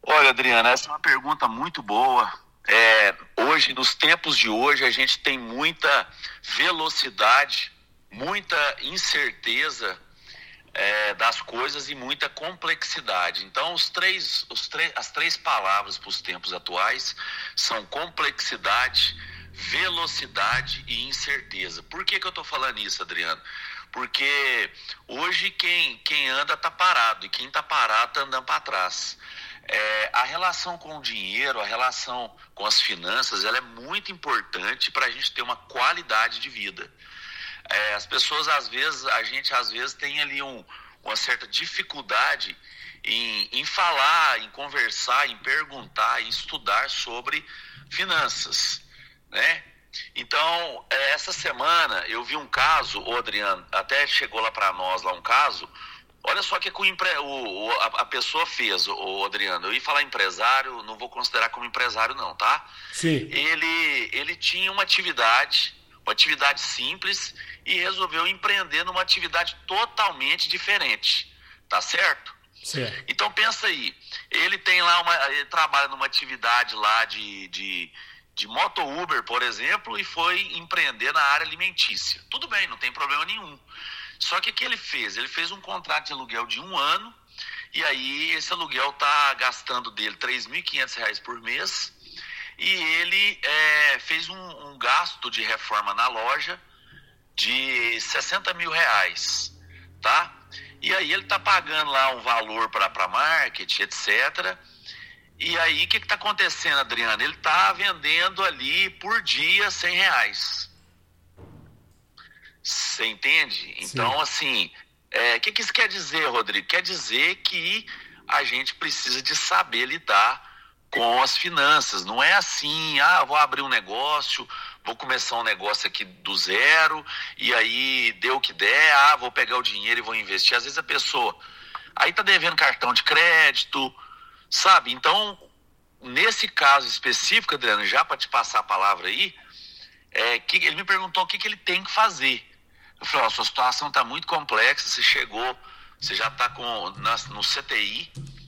Speaker 21: Olha, Adriana, essa é uma pergunta muito boa. Hoje, nos tempos de hoje, a gente tem muita velocidade, muita incerteza das coisas e muita complexidade. Então, as três palavras para os tempos atuais são complexidade, velocidade e incerteza. Por que eu estou falando isso, Adriano? Porque hoje quem anda está parado e quem está parado está andando para trás. A relação com o dinheiro, a relação com as finanças, ela é muito importante para a gente ter uma qualidade de vida. As pessoas, a gente às vezes tem ali uma certa dificuldade em falar, em conversar, em perguntar, em estudar sobre finanças, né? Então, essa semana eu vi um caso, Adriano, até chegou lá para nós um caso. Olha só o que a pessoa fez, Adriano. Eu ia falar empresário, não vou considerar como empresário não, tá?
Speaker 1: Sim.
Speaker 21: Ele tinha uma atividade simples e resolveu empreender numa atividade totalmente diferente, tá certo?
Speaker 1: Certo.
Speaker 21: Então pensa aí, ele trabalha numa atividade lá de moto Uber, por exemplo, e foi empreender na área alimentícia. Tudo bem, não tem problema nenhum. Só que o que ele fez? Ele fez um contrato de aluguel de 1 ano, e aí esse aluguel tá gastando dele R$3.500 por mês, e ele fez um gasto de reforma na loja de R$60 mil, tá? E aí ele tá pagando lá um valor para marketing, etc. E aí o que tá acontecendo, Adriano? Ele tá vendendo ali por dia R$100. Você entende? Então, sim. Assim, o que isso quer dizer, Rodrigo? Quer dizer que a gente precisa de saber lidar com as finanças. Não é assim, vou abrir um negócio, vou começar um negócio aqui do zero, e aí deu o que der, vou pegar o dinheiro e vou investir. Às vezes a pessoa aí tá devendo cartão de crédito, sabe? Então, nesse caso específico, Adriano, já para te passar a palavra aí, ele me perguntou o que ele tem que fazer. Eu falei, sua situação está muito complexa, você já está no CTI,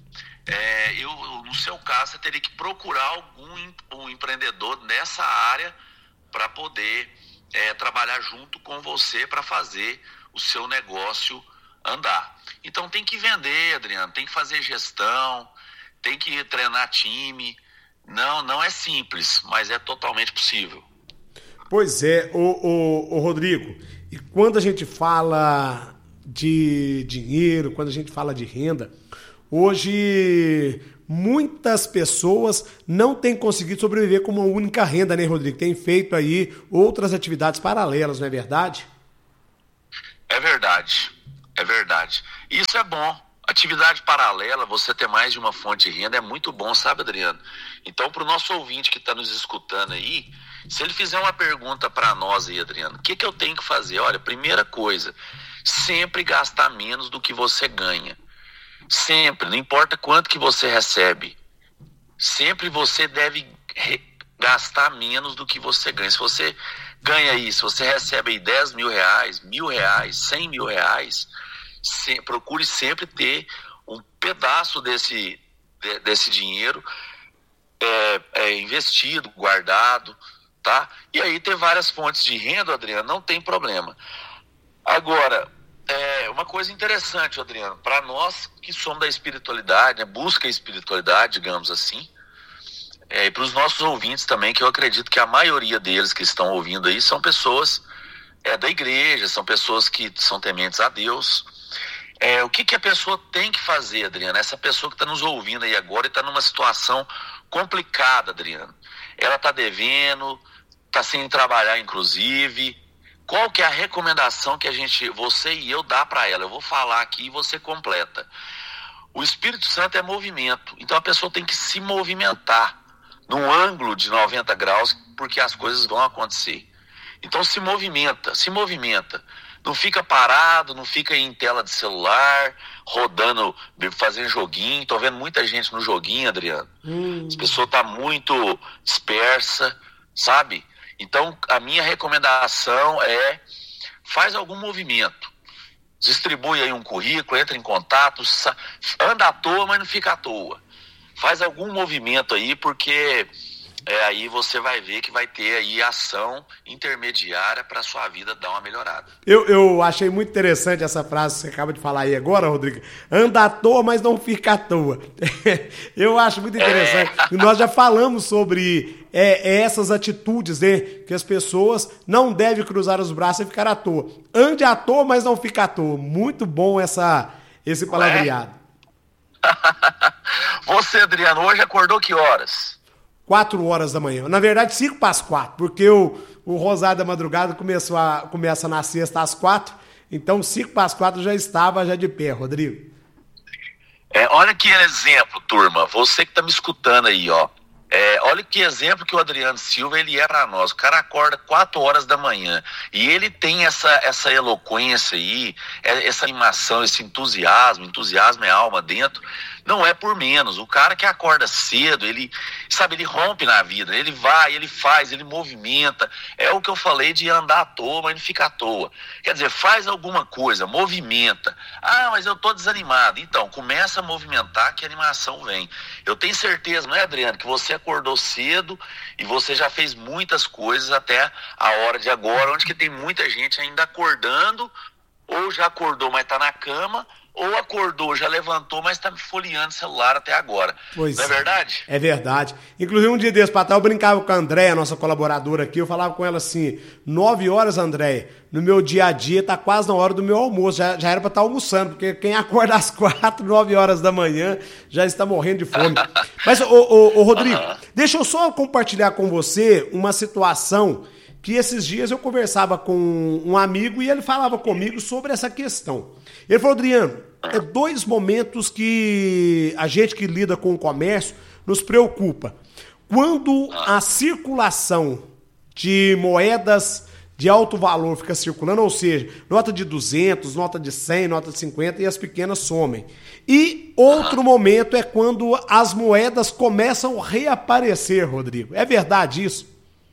Speaker 21: no seu caso, você teria que procurar um empreendedor nessa área para poder trabalhar junto com você para fazer o seu negócio andar. Então tem que vender, Adriano, tem que fazer gestão, tem que treinar time. Não é simples, mas é totalmente possível.
Speaker 1: Pois é, o Rodrigo, e quando a gente fala de dinheiro, quando a gente fala de renda, hoje muitas pessoas não têm conseguido sobreviver com uma única renda, né, Rodrigo? Tem feito aí outras atividades paralelas, não é verdade?
Speaker 21: É verdade. Isso é bom. Atividade paralela, você ter mais de uma fonte de renda é muito bom, sabe, Adriano? Então, para o nosso ouvinte que está nos escutando aí, se ele fizer uma pergunta para nós aí, Adriano, o que eu tenho que fazer? Olha, primeira coisa, sempre gastar menos do que você ganha. Sempre, não importa quanto que você recebe. Sempre você deve gastar menos do que você ganha. Se você ganha aí, se você recebe aí R$10 mil, R$1.000, R$100 mil, procure sempre ter um pedaço desse dinheiro investido, guardado, tá? E aí ter várias fontes de renda, Adriano, não tem problema. Agora, uma coisa interessante, Adriano, para nós que somos da espiritualidade, busca a espiritualidade, digamos assim, e para os nossos ouvintes também, que eu acredito que a maioria deles que estão ouvindo aí são pessoas da igreja, são pessoas que são tementes a Deus. O que a pessoa tem que fazer, Adriano? Essa pessoa que está nos ouvindo aí agora e está numa situação complicada, Adriano. Ela está devendo, está sem trabalhar, inclusive. Qual que é a recomendação que você e eu dá para ela? Eu vou falar aqui e você completa. O Espírito Santo é movimento, então a pessoa tem que se movimentar num ângulo de 90 graus, porque as coisas vão acontecer. Então se movimenta. Não fica parado, não fica em tela de celular, rodando, fazendo joguinho. Tô vendo muita gente no joguinho, Adriano. As pessoas estão muito dispersa, sabe? Então, a minha recomendação faz algum movimento. Distribui aí um currículo, entra em contato, anda à toa, mas não fica à toa. faz algum movimento aí, porque aí você vai ver que vai ter aí ação intermediária para sua vida dar uma melhorada.
Speaker 1: Eu achei muito interessante essa frase que você acaba de falar aí agora, Rodrigo. Anda à toa, mas não fica à toa. Eu acho muito interessante. Nós já falamos sobre essas atitudes, né? Que as pessoas não devem cruzar os braços e ficar à toa. Ande à toa, mas não fica à toa. Muito bom esse palavreado.
Speaker 21: Você, Adriano, hoje acordou que horas?
Speaker 1: 4 horas da manhã. Na verdade, 5 para as 4, porque o Rosário da Madrugada começa na sexta às 4, então 5 para as 4 já estava de pé, Rodrigo.
Speaker 21: Olha que exemplo, turma, você que tá me escutando aí, ó. Olha que exemplo que o Adriano Silva, ele é para nós. O cara acorda 4 horas da manhã e ele tem essa eloquência aí, essa animação, esse entusiasmo é alma dentro. Não é por menos. O cara que acorda cedo, ele rompe na vida. Ele vai, ele faz, ele movimenta. É o que eu falei de andar à toa, mas não fica à toa. Quer dizer, faz alguma coisa, movimenta. Ah, mas eu tô desanimado. Então, começa a movimentar que a animação vem. Eu tenho certeza, não é, Adriano, que você acordou cedo e você já fez muitas coisas até a hora de agora, onde que tem muita gente ainda acordando, ou já acordou, mas tá na cama, ou acordou, já levantou, mas tá folheando o celular até agora.
Speaker 1: Pois
Speaker 21: não é verdade?
Speaker 1: É verdade. Inclusive, um dia desse pra trás, eu brincava com a Andréia, nossa colaboradora aqui, eu falava com ela assim, 9 horas, Andréia, no meu dia a dia tá quase na hora do meu almoço, já era pra estar almoçando, porque quem acorda às 4, 9 horas da manhã, já está morrendo de fome. Mas, ô Rodrigo, deixa eu só compartilhar com você uma situação que esses dias eu conversava com um amigo e ele falava comigo sobre essa questão. Ele falou, Adriano, 2 momentos que a gente que lida com o comércio nos preocupa. Quando a circulação de moedas de alto valor fica circulando, ou seja, nota de 200, nota de 100, nota de 50 e as pequenas somem. E outro momento é quando as moedas começam a reaparecer, Rodrigo. É verdade isso?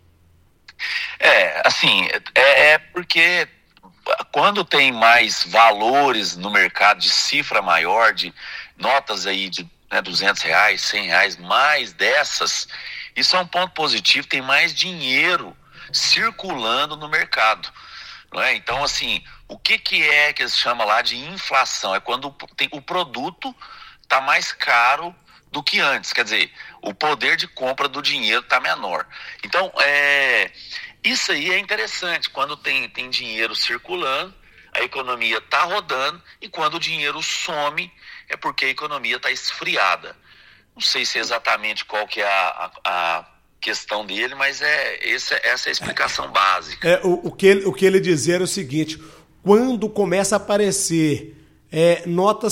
Speaker 21: Porque quando tem mais valores no mercado de cifra maior, de notas aí de R$200, R$100, mais dessas, isso é um ponto positivo, tem mais dinheiro circulando no mercado. Não é? Então, assim, o que eles chamam lá de inflação? É quando o produto está mais caro do que antes, quer dizer, o poder de compra do dinheiro está menor. Então, isso aí é interessante, quando tem dinheiro circulando, a economia está rodando, e quando o dinheiro some, é porque a economia está esfriada. Não sei se é exatamente qual que é a questão dele, mas essa é a explicação básica.
Speaker 1: O que ele dizia era o seguinte, quando começa a aparecer notas